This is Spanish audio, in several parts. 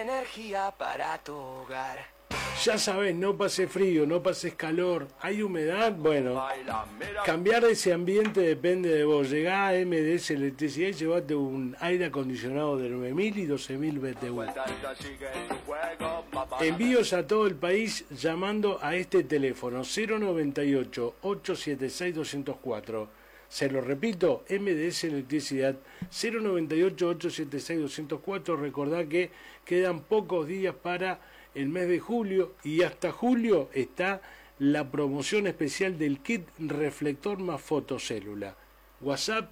Energía para tu hogar. Ya sabes, no pases frío, no pases calor, hay humedad, bueno, cambiar ese ambiente depende de vos. Llegá a MDS Electricidad y llevate un aire acondicionado de 9.000 y 12.000 BTU. Envíos a todo el país llamando a este teléfono 098-876-204. Se lo repito, MDS Electricidad 098-876-204. Recordá que quedan pocos días para el mes de julio y hasta julio está la promoción especial del kit reflector más fotocélula. WhatsApp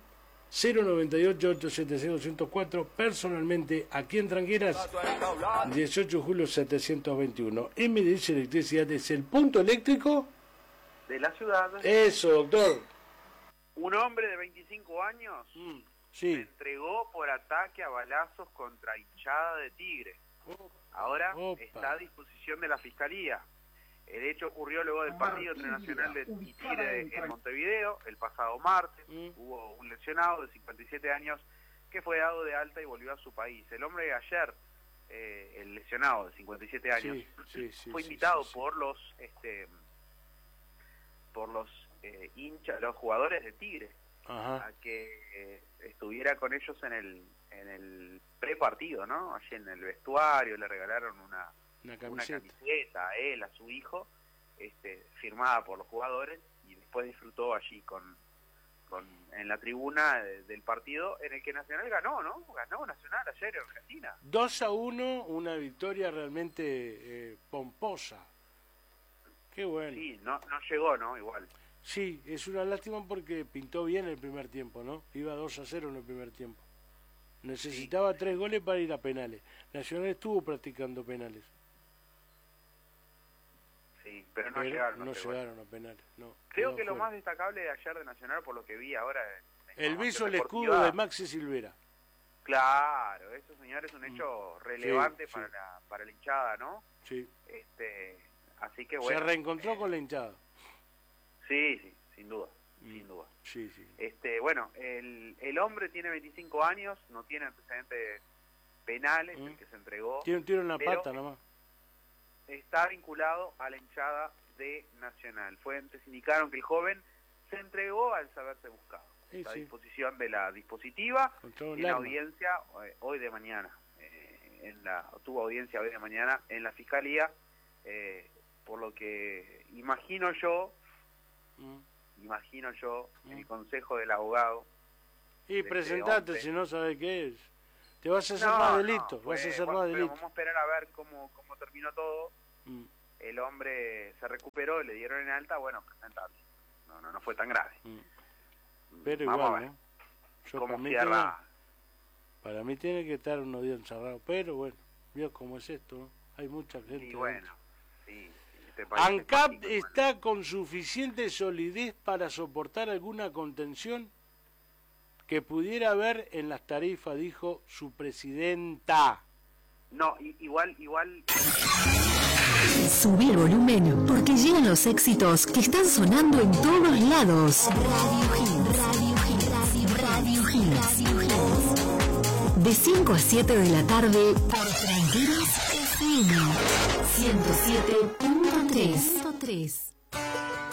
098-876-204. Personalmente, aquí en Tranqueras, 18 de julio 721. MDS Electricidad es el punto eléctrico de la ciudad. Eso, doctor. Un hombre de 25 años Sí. se entregó por ataque a balazos contra hinchada de Tigre. Ahora está a disposición de la Fiscalía. El hecho ocurrió luego del partido entre Nacional y Tigre en Montevideo el pasado martes. Hubo un lesionado de 57 años que fue dado de alta y volvió a su país. El hombre ayer, el lesionado de 57 años, fue invitado por los hinchas, los jugadores de Tigre, a que estuviera con ellos en el prepartido, ¿no? Allí en el vestuario le regalaron una camiseta a él, a su hijo, firmada por los jugadores, y después disfrutó allí en la tribuna del partido en el que Nacional ganó, ¿no? Ganó Nacional ayer en Argentina. 2-1, una victoria realmente pomposa. Qué bueno. Sí, no llegó, ¿no? Igual. Sí, es una lástima porque pintó bien el primer tiempo, ¿no? Iba 2-0 en el primer tiempo. Necesitaba 3 goles para ir a penales. Nacional estuvo practicando penales. Sí, pero no llegaron a penales. No, creo que lo más destacable de ayer de Nacional, por lo que vi ahora... el beso al escudo de Maxi Silvera. Claro, eso, señor, es un hecho relevante para la hinchada, ¿no? Sí. Así que bueno... Se reencontró con la hinchada. Sí, sin duda. Sin duda. Sí. Bueno, el hombre tiene 25 años, no tiene antecedentes penales, el que se entregó. Tiene un tiro en la pata nomás. Está vinculado a la hinchada de Nacional. Fuentes indicaron que el joven se entregó al saberse buscado. Está a disposición de la dispositiva en la audiencia hoy de mañana. Tuvo audiencia hoy de mañana en la Fiscalía, por lo que imagino yo el consejo del abogado. Y presentate, si no sabes qué es. Te vas a hacer más delito. Vamos a esperar a ver cómo terminó todo. El hombre se recuperó, le dieron en alta, bueno, presentable. No fue tan grave. Pero vamos igual, a ver cómo cierra. Para mí tiene que estar unos días encerrado. Pero bueno, vio cómo es esto, ¿no? Hay mucha gente. Y bueno, sí. ANCAP está con suficiente solidez para soportar alguna contención que pudiera haber en las tarifas, dijo su presidenta. No, igual... Subí el volumen, porque llegan los éxitos que están sonando en todos lados. Radio Hits. De 5 a 7 de la tarde, por Tranqueras FM 107.3.